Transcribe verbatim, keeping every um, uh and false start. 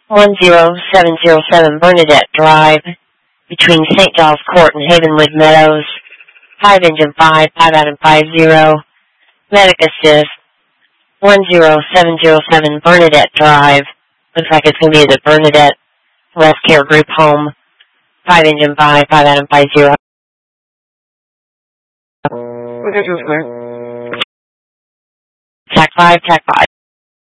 one zero seven zero seven Bernadette Drive, between Saint Giles Court and Havenwood Meadows. five engine five, five out of five zero. Medic assist, one zero seven zero seven Bernadette Drive. Looks like it's going to be the Bernadette Rest Care Group home. five engine five, five out of five zero. Tac five, tac five.